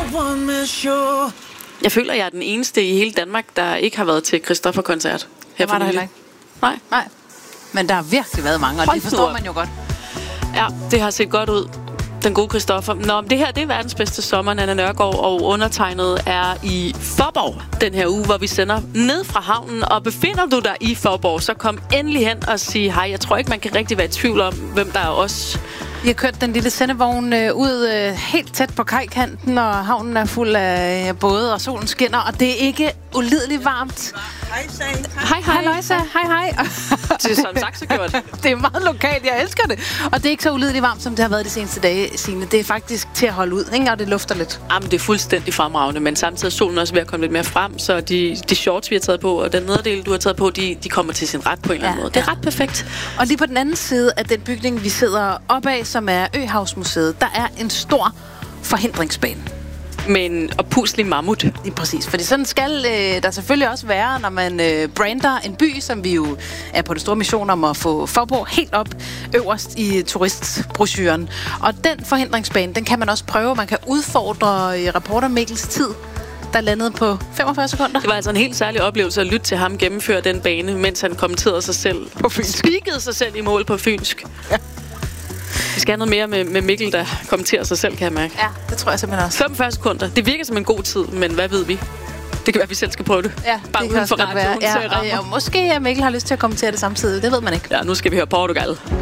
Jeg føler, jeg er den eneste i hele Danmark, der ikke har været til Christoffer-koncert. Her var der heller ikke. Nej. Men der har virkelig været mange, og det forstår man jo godt. Ja, det har set godt ud. Den gode Christoffer. Nå, det her det er verdens bedste sommer, Nanna Nørgaard, og undertegnet er i Faaborg den her uge, hvor vi sender ned fra havnen. Og befinder du dig i Faaborg, så kom endelig hen og sig hej. Jeg tror ikke, man kan rigtig være i tvivl om, hvem der er os. Vi har kørt den lille sendevogn ud helt tæt på kajkanten, og havnen er fuld af både, og solen skinner, og det er ikke ulideligt varmt. Hej, Løjsa. Hej. Det er sådan sagt så gjort. Det er meget lokalt, jeg elsker det. Og det er ikke så ulideligt varmt, som det har været de seneste dage, Signe. Det er faktisk til at holde ud, ikke? Og det lufter lidt. Jamen, det er fuldstændig fremragende, men samtidig er solen også ved at komme lidt mere frem, så de shorts, vi har taget på, og den nederdel, du har taget på, de kommer til sin ret på en eller anden måde. Det er ret perfekt. Og lige på den anden side af den bygning, vi sidder opad, som er Øhavsmuseet, der er en stor forhindringsbane. Med en oppuslig mammut. Lige præcis, fordi sådan skal der selvfølgelig også være, når man brander en by, som vi jo er på den store mission om at få Faaborg helt op øverst i turistbrochuren. Og den forhindringsbane, den kan man også prøve. Man kan udfordre reporter Mikkels tid, der landede på 45 sekunder. Det var altså en helt særlig oplevelse at lytte til ham gennemføre den bane, mens han kommenterede sig selv på fynsk. Speakede sig selv i mål på fynsk. Ja. Vi skal have noget mere med Mikkel, der kommenterer sig selv, kan jeg mærke. Ja, det tror jeg simpelthen også. 45 sekunder. Det virker som en god tid, men hvad ved vi? Det kan være, at vi selv skal prøve det. Ja, bare det uden for radioen. Ja, og måske Mikkel har lyst til at kommentere det samtidig. Det ved man ikke. Ja, nu skal vi høre Portugal.